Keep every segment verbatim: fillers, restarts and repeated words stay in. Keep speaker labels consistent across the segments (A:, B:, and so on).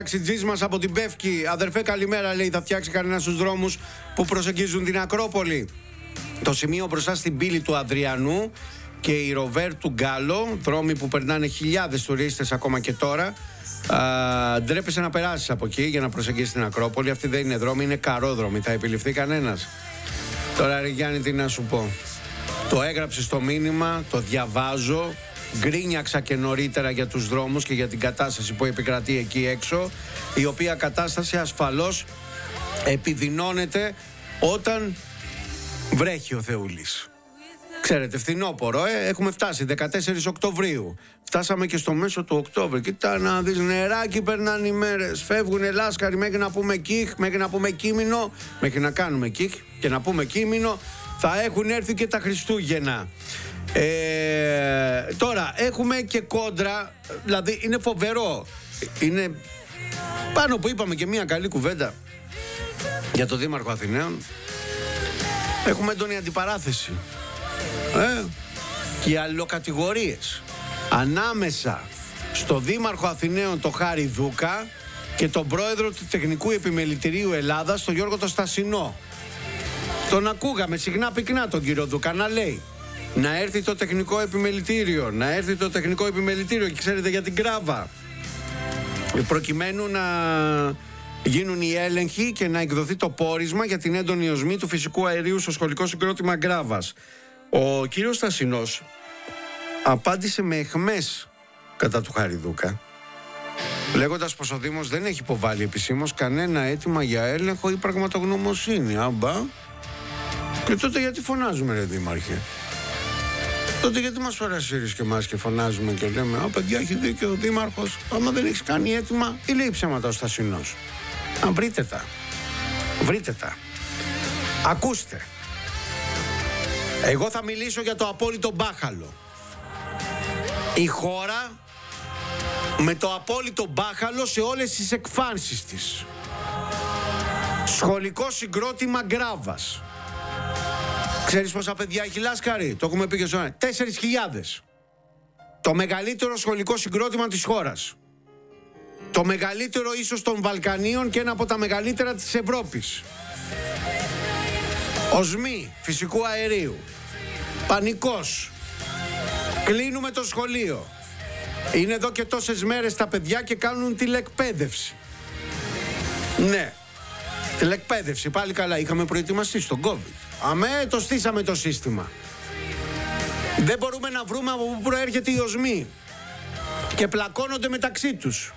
A: Ταξιτζής μας από την Πεύκη. Αδερφέ, καλημέρα, λέει. Θα φτιάξει κανένα στους δρόμους που προσεγγίζουν την Ακρόπολη. Το σημείο μπροστά στην πύλη του Αδριανού και η Ροβέρ του Γκάλο, δρόμοι που περνάνε χιλιάδες τουρίστες ακόμα και τώρα. Α, ντρέπεσαι να περάσεις από εκεί για να προσεγγίσεις την Ακρόπολη. Αυτή δεν είναι δρόμοι, είναι καρόδρομοι. Θα επιληφθεί κανένας? Τώρα, ρε Γιάννη, τι να σου πω. Το έγραψε στο μήνυμα, το διαβάζω. Γκρίνιαξα και νωρίτερα για τους δρόμους και για την κατάσταση που επικρατεί εκεί έξω, η οποία κατάσταση ασφαλώς επιδεινώνεται όταν βρέχει ο Θεούλης. Ξέρετε, φθινόπορο, ε, έχουμε φτάσει δεκατέσσερις Οκτωβρίου. Φτάσαμε και στο μέσο του Οκτώβρη. Κοίτα να δεις, νεράκι περνάνε οι μέρες. Φεύγουνε λάσκαροι μέχρι να πούμε κιχ, μέχρι να πούμε κείμενο, μέχρι να κάνουμε κιχ και να πούμε κείμενο. Θα έχουν έρθει και τα Χριστούγεννα. Ε, τώρα έχουμε και κόντρα, δηλαδή είναι φοβερό. Είναι πάνω που είπαμε και μια καλή κουβέντα για το Δήμαρχο Αθηναίων. Έχουμε έντονη αντιπαράθεση ε, και αλληλοκατηγορίες ανάμεσα στο Δήμαρχο Αθηναίων, το Χάρη Δούκα, και τον πρόεδρο του Τεχνικού Επιμελητηρίου Ελλάδας, τον Γιώργο το Στασινό. Τον ακούγαμε συχνά πυκνά τον κύριο Δούκα να λέει να έρθει το τεχνικό επιμελητήριο, να έρθει το τεχνικό επιμελητήριο και ξέρετε για την Γκράβα, προκειμένου να γίνουν οι έλεγχοι και να εκδοθεί το πόρισμα για την έντονη οσμή του φυσικού αερίου στο σχολικό συγκρότημα Γκράβας. Ο κύριος Στασινός απάντησε με αιχμές κατά του Χαριδούκα, λέγοντας πως ο Δήμος δεν έχει υποβάλει επισήμως κανένα αίτημα για έλεγχο ή πραγματογνωμοσύνη. Άμπα. Και τότε γιατί φωνάζουμε, ρε Δήμαρχε? Τότε γιατί μας παρασύρεις και εμάς και φωνάζουμε και λέμε «Α, παιδιά, έχει δίκιο ο Δήμαρχος, άμα δεν έχεις κάνει έτοιμα», ή λέει ψέματα ο Στασινός? Αν βρείτε τα. Βρείτε τα. Ακούστε. Εγώ θα μιλήσω για το απόλυτο μπάχαλο. Η χώρα με το απόλυτο μπάχαλο σε όλες τις εκφάνσεις της. Σχολικό συγκρότημα Γκράβας. Ξέρεις πόσα παιδιά έχει λάσκαρη? Το έχουμε πει και στο τέσσερις χιλιάδες. Το μεγαλύτερο σχολικό συγκρότημα της χώρας. Το μεγαλύτερο ίσως των Βαλκανίων και ένα από τα μεγαλύτερα της Ευρώπης. Οσμή φυσικού αερίου. Πανικός. Κλείνουμε το σχολείο. Είναι εδώ και τόσες μέρες τα παιδιά και κάνουν τηλεκπαίδευση. Ναι. Τηλεκπαίδευση, πάλι καλά. Είχαμε προετοιμαστεί στον COVID. Αμέ, το στήσαμε το σύστημα. Δεν μπορούμε να βρούμε από πού προέρχεται η οσμή. Και πλακώνονται μεταξύ τους.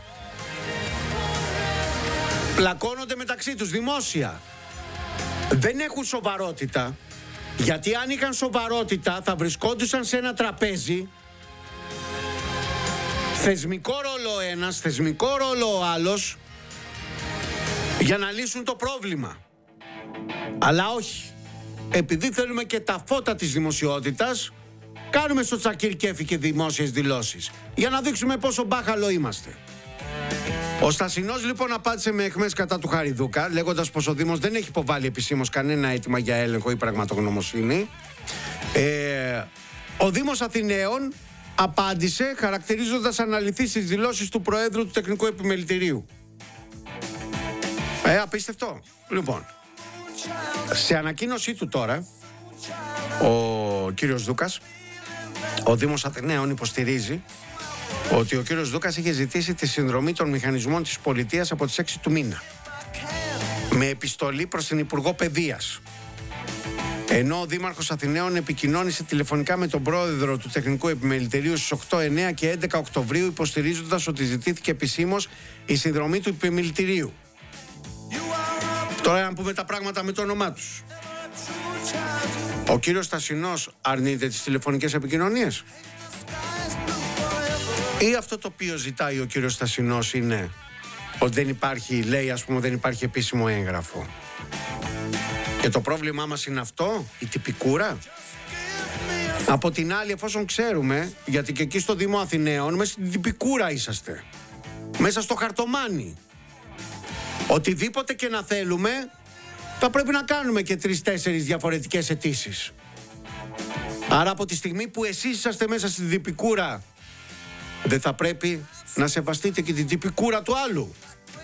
A: Πλακώνονται μεταξύ τους δημόσια. Δεν έχουν σοβαρότητα. Γιατί αν είχαν σοβαρότητα θα βρισκόντουσαν σε ένα τραπέζι. Θεσμικό ρόλο ο ένας, θεσμικό ρόλο ο άλλος, για να λύσουν το πρόβλημα. Αλλά όχι. Επειδή θέλουμε και τα φώτα της δημοσιότητας, κάνουμε στο τσακίρ κέφι και δημόσιες δηλώσεις για να δείξουμε πόσο μπάχαλο είμαστε. Ο Στασινός λοιπόν απάντησε με αιχμές κατά του Χαριδούκα, λέγοντας πως ο Δήμος δεν έχει υποβάλει επισήμως κανένα αίτημα για έλεγχο ή πραγματογνωμοσύνη. Ε, ο Δήμος Αθηναίων απάντησε χαρακτηρίζοντας αναλυθείς τις δηλώσεις του Προέδρου του Τεχνικού Επιμελητηρίου. Ε, απίστευτο. Λοιπόν, σε ανακοίνωσή του τώρα, ο κύριος Δούκας, ο Δήμος Αθηναίων υποστηρίζει ότι ο κύριος Δούκας είχε ζητήσει τη συνδρομή των μηχανισμών της πολιτείας από τις έξι του μήνα, με επιστολή προς την Υπουργό Παιδείας. Ενώ ο Δήμαρχος Αθηναίων επικοινώνησε τηλεφωνικά με τον πρόεδρο του Τεχνικού Επιμελητηρίου στις οκτώ, εννέα και έντεκα Οκτωβρίου, υποστηρίζοντας ότι ζητήθηκε επισήμως η συνδρομή του Επιμελητηρίου. Τώρα να πούμε τα πράγματα με το όνομά τους. Ο κύριος Στασινός αρνείται τις τηλεφωνικές επικοινωνίες? Ή αυτό το οποίο ζητάει ο κύριος Στασινός είναι ότι δεν υπάρχει, λέει ας πούμε, δεν υπάρχει επίσημο έγγραφο? Και το πρόβλημά μας είναι αυτό, η τυπικούρα? Από την άλλη, εφόσον ξέρουμε, γιατί και εκεί στο Δήμο Αθηναίων μέσα στην τυπικούρα είσαστε, μέσα στο χαρτομάνι, οτιδήποτε και να θέλουμε θα πρέπει να κάνουμε και τρεις-τέσσερις διαφορετικές αιτήσεις. Άρα από τη στιγμή που εσείς είσαστε μέσα στην τυπικούρα, δεν θα πρέπει να σεβαστείτε και την τυπικούρα του άλλου?